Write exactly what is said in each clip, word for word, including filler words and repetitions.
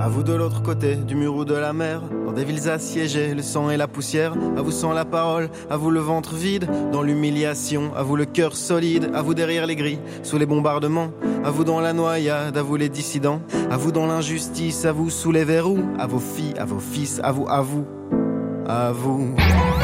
À vous de l'autre côté du mur ou de la mer, dans des villes assiégées, le sang et la poussière. À vous sans la parole, à vous le ventre vide, dans l'humiliation. À vous le cœur solide, à vous derrière les grilles, sous les bombardements. À vous dans la noyade, à vous les dissidents. À vous dans l'injustice, à vous sous les verrous. À vos filles, à vos fils, à vous, à vous, à vous.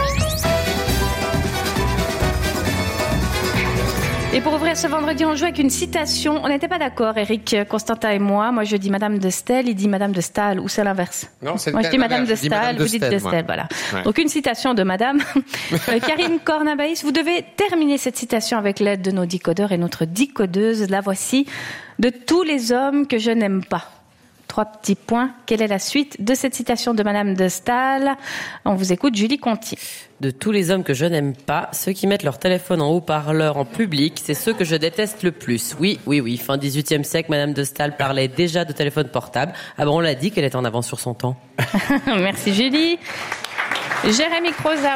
Et pour ouvrir ce vendredi, on joue avec une citation. On n'était pas d'accord, Eric Constantin et moi. Moi, je dis Madame de Staël, il dit Madame de Staël, ou c'est l'inverse? Non, c'est moi, je dis Madame de je dis Madame Staël, de vous dites Staël, de Staël, voilà. Ouais. Donc, une citation de Madame. euh, Karine Cornabaïs, vous devez terminer cette citation avec l'aide de nos décodeurs et notre décodeuse. La voici. De tous les hommes que je n'aime pas. Trois petits points. Quelle est la suite de cette citation de Madame de Staël? On vous écoute, Julie Conti. De tous les hommes que je n'aime pas, ceux qui mettent leur téléphone en haut-parleur en public, c'est ceux que je déteste le plus. Oui, oui, oui. Fin dix-huitième siècle, Madame de Staël parlait déjà de téléphone portable. Ah bon, on l'a dit qu'elle était en avance sur son temps. Merci Julie. Jérémy Croza.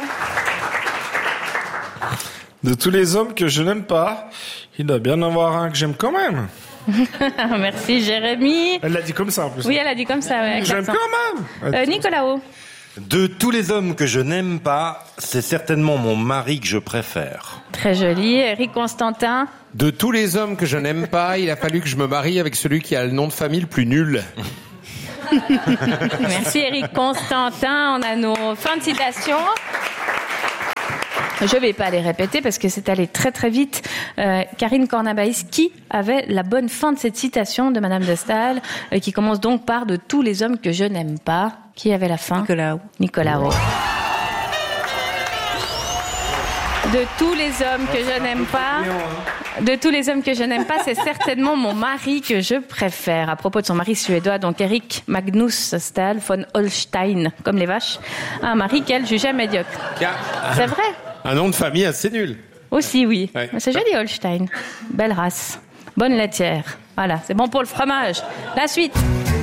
De tous les hommes que je n'aime pas, il doit bien en avoir un que j'aime quand même. Merci Jérémy. Elle l'a dit comme ça en plus. Oui, elle a dit comme ça. Ouais, avec j'aime l'accent. quand même. Euh, Nicolas O. De tous les hommes que je n'aime pas, c'est certainement mon mari que je préfère. Très joli. Eric Constantin. De tous les hommes que je n'aime pas, il a fallu que je me marie avec celui qui a le nom de famille le plus nul. Merci Eric Constantin. On a nos fins de citation. Je ne vais pas les répéter parce que c'est allé très très vite. Euh, Karine Cornabaïs, qui avait la bonne fin de cette citation de Madame de Staël, euh, qui commence donc par « De tous les hommes que je n'aime pas ». Qui avait la fin? Nicolas. Nicolas. De tous les hommes que je n'aime pas, de tous les hommes que je n'aime pas, c'est certainement mon mari que je préfère. À propos de son mari suédois, donc Eric Magnus Staël von Holstein, comme les vaches, un mari qu'elle jugeait médiocre. C'est vrai? Un nom de famille assez nul. Aussi, oui. Ouais. C'est joli, Holstein. Belle race. Bonne laitière. Voilà, c'est bon pour le fromage. La suite.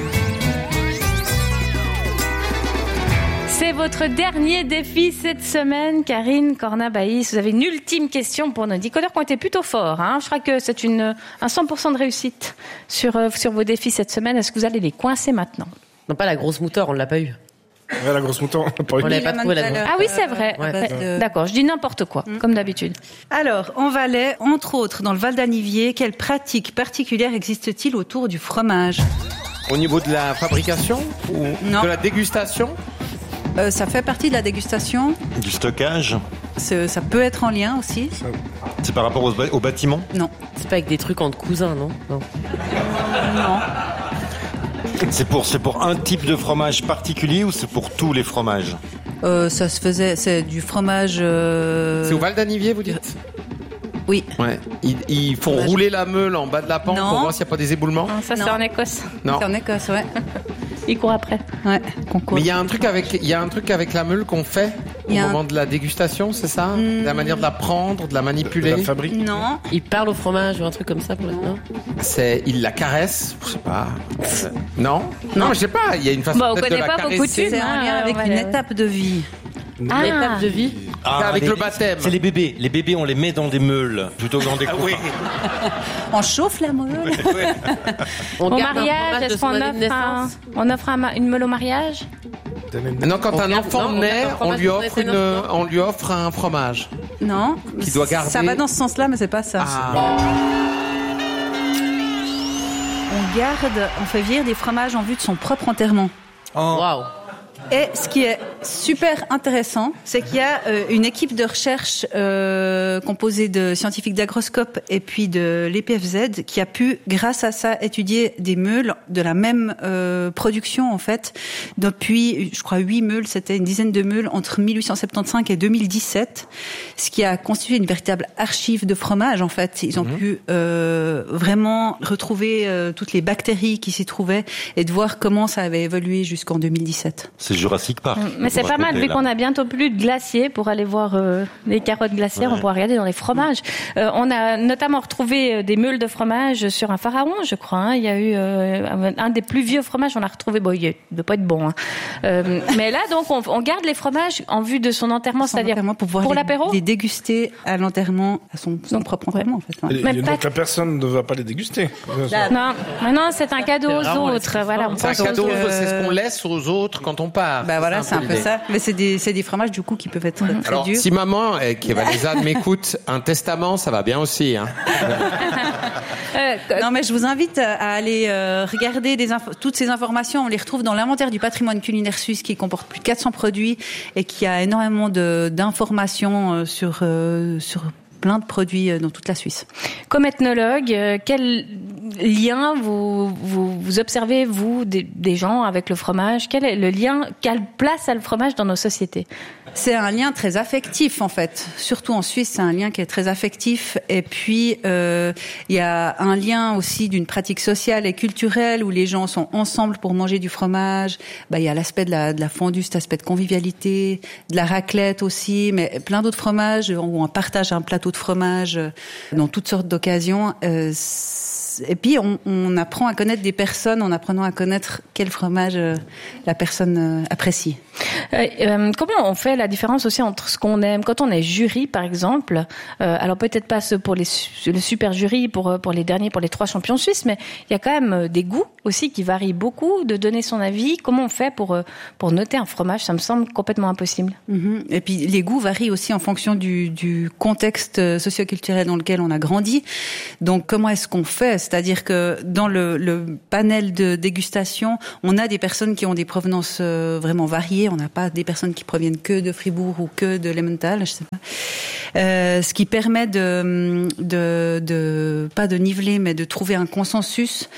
C'est votre dernier défi cette semaine, Karine Cornabaïs. Vous avez une ultime question pour nos décodeurs qui ont été plutôt forts. Hein. Je crois que c'est une, un cent pour cent de réussite sur, euh, sur vos défis cette semaine. Est-ce que vous allez les coincer maintenant? Non, pas la grosse mouton, on l'a pas eu. Ouais, la grosse mouton. On l'avait pas trouvé la grosse. Ah oui, c'est vrai. Euh, Ouais. de... D'accord, je dis n'importe quoi, mmh. comme d'habitude. Alors, en Valais, entre autres, dans le Val d'Anivier, quelle pratique particulière existe-t-il autour du fromage? Au niveau de la fabrication ou Non. de la dégustation? Euh, ça fait partie de la dégustation. Du stockage? C'est, ça peut être en lien aussi. C'est par rapport au, au bâtiment? Non. C'est pas avec des trucs entre cousins, non? Non. Non. C'est pour, c'est pour un type de fromage particulier ou c'est pour tous les fromages? Euh, ça se faisait, c'est du fromage... Euh... C'est au Val d'Anivier, vous dites? Oui. Ouais. Ils, ils font Fromage. rouler la meule en bas de la pente Non. pour voir s'il n'y a pas des éboulements? Non, ça, Non. c'est en Écosse. Non. C'est en Écosse, ouais. Il court après. Ouais, concours. Mais il y a un truc avec, il y a un truc avec la meule qu'on fait au Il y a moment un- de la dégustation, c'est ça? Mmh. La manière de la prendre, de la manipuler. La fabrique. Non. Il parle au fromage ou un truc comme ça pour le non? C'est, il la caresse, je sais pas. Euh, non? Non, je sais pas, il y a une façon Bah, on peut-être de connaît la pas vos caresser. coutumes. C'est en lien Ah, avec on va une les- étape de vie. Ah. L'étape de vie. C'est avec les- le baptême. C'est les bébés. Les bébés, on les met dans des meules plutôt que dans des Ah coups. oui. On chauffe la meule. On Au garde un mariage, fromage de est-ce son qu'on année de offre, un, naissance. on offre un ma- une meule au mariage? Non, quand On un garde- enfant non, on naît, garde un on fromage lui pour offre naître une, un enfant. on lui offre un fromage. Non. Qui doit garder- Ça va dans ce sens-là, mais c'est pas ça. Ah. On garde, on fait vieillir des fromages en vue de son propre enterrement. Waouh. Et ce qui est super intéressant, c'est qu'il y a euh, une équipe de recherche euh, composée de scientifiques d'Agroscope et puis de l'E P F Z qui a pu, grâce à ça, étudier des meules de la même euh, production en fait. Depuis, je crois, huit meules, c'était une dizaine de meules entre mille huit cent soixante-quinze et deux mille dix-sept, ce qui a constitué une véritable archive de fromage en fait. Ils ont mmh. pu euh, vraiment retrouver euh, toutes les bactéries qui s'y trouvaient et de voir comment ça avait évolué jusqu'en deux mille dix-sept. C'est Jurassic Park. Mais c'est pas mal, vu qu'on a bientôt plus de glaciers pour aller voir euh, les carottes glaciaires, ouais. On pourra regarder dans les fromages. Euh, on a notamment retrouvé des meules de fromage sur un pharaon, je crois. Hein. Il y a eu euh, un des plus vieux fromages, on a retrouvé, bon, il ne doit pas être bon. Hein. Euh, mais là, donc, on, on garde les fromages en vue de son enterrement, son c'est-à-dire enterrement pour, pour les, l'apéro les déguster à l'enterrement, à son, son donc, propre enterrement, en fait. Hein. Et, et donc, la personne ne va pas les déguster. Non, maintenant, c'est un cadeau aux autres. Voilà, c'est un cadeau, que... c'est ce qu'on laisse aux autres quand on part. Bah voilà, c'est un peu ça. Mais c'est des, c'est des fromages du coup qui peuvent être mmh. très Alors, durs. Si maman, eh, qui est valaisanne, m'écoute, un testament, ça va bien aussi. Hein. euh, non mais je vous invite à aller euh, regarder des infos, toutes ces informations. On les retrouve dans l'inventaire du patrimoine culinaire suisse qui comporte plus de quatre cents produits et qui a énormément de, d'informations euh, sur euh, sur plein de produits dans toute la Suisse. Comme ethnologue, euh, quel lien vous, vous, vous observez, vous, des, des gens avec le fromage? Quel est le lien, quelle place a le fromage dans nos sociétés? C'est un lien très affectif, en fait. Surtout en Suisse, c'est un lien qui est très affectif. Et puis, euh, il y a un lien aussi d'une pratique sociale et culturelle où les gens sont ensemble pour manger du fromage. Bah, il y a l'aspect de la, de la fondue, cet aspect de convivialité, de la raclette aussi, mais plein d'autres fromages où on partage un plateau de fromage dans toutes sortes d'occasions. Euh, et puis, on, on apprend à connaître des personnes en apprenant à connaître quel fromage euh, la personne euh, apprécie. Euh, euh, comment on fait la différence aussi entre ce qu'on aime quand on est jury, par exemple, euh, alors peut-être pas ce pour les, le super jury, pour, pour les derniers, pour les trois champions suisses, mais il y a quand même des goûts aussi qui varient beaucoup, de donner son avis. Comment on fait pour, pour noter un fromage? Ça me semble complètement impossible. Mm-hmm. Et puis, les goûts varient aussi en fonction du, du contexte socioculturel dans lequel on a grandi. Donc, comment est-ce qu'on fait? C'est-à-dire que dans le, le panel de dégustation, on a des personnes qui ont des provenances vraiment variées. On n'a pas des personnes qui proviennent que de Fribourg ou que de Lemmental, je sais pas. Euh, ce qui permet de, de, de, pas de niveler, mais de trouver un consensus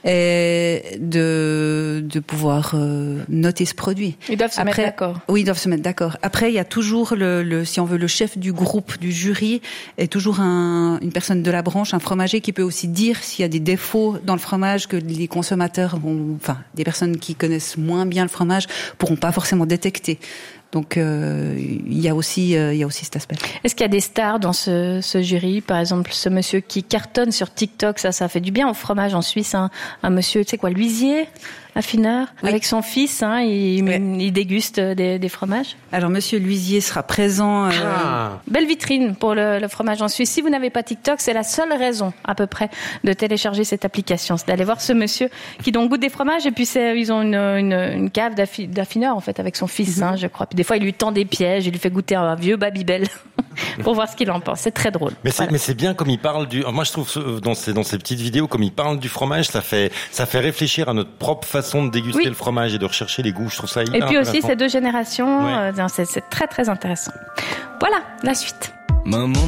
et de, de pouvoir euh, noter ce produit. Ils doivent se Après, mettre d'accord. Oui, ils doivent se mettre d'accord. Après, il y a toujours le, le, si on veut, le chef du groupe, du jury, est toujours un, une personne de la branche, un fromager qui peut aussi dire s'il y a des défauts dans le fromage que les consommateurs vont, enfin, des personnes qui connaissent moins bien le fromage pourront pas forcément détecter. Donc euh, il y a aussi euh, il y a aussi cet aspect. Est-ce qu'il y a des stars dans ce, ce jury? Par exemple, ce monsieur qui cartonne sur TikTok, ça ça fait du bien au fromage en Suisse, un, un monsieur, tu sais quoi, Luisier, affineur, oui. Avec son fils, hein, il, oui. il déguste des, des fromages. Alors monsieur Luisier sera présent. Euh... Ah. Belle vitrine pour le, le fromage en Suisse. Si vous n'avez pas TikTok, c'est la seule raison à peu près de télécharger cette application, c'est d'aller voir ce monsieur qui donc goûte des fromages et puis c'est, ils ont une, une, une cave d'affi, d'affineur en fait avec son fils, mm-hmm. hein, je crois. Puis des fois il lui tend des pièges, il lui fait goûter un vieux Babybel pour voir ce qu'il en pense. C'est très drôle. Mais c'est, voilà. mais c'est bien comme il parle du. Moi je trouve dans ces dans ces petites vidéos comme il parle du fromage, ça fait ça fait réfléchir à notre propre façon de déguster oui. le fromage et de rechercher les goûts. Je trouve ça hyper intéressant. Et puis aussi ces deux générations, ouais. euh, c'est, c'est très très intéressant. Voilà la suite. Maman.